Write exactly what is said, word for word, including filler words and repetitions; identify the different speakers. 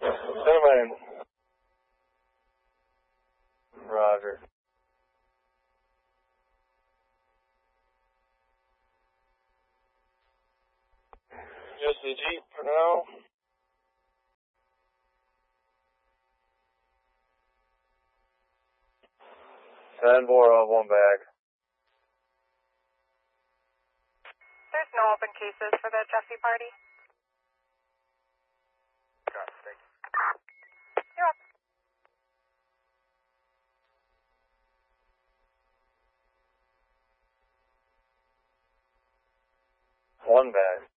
Speaker 1: Send him in. Roger. Just the Jeep for now. Ten more of one bag.
Speaker 2: There's no open cases for the Jesse party.
Speaker 1: Got it, thank you.
Speaker 2: You're up.
Speaker 1: One bag.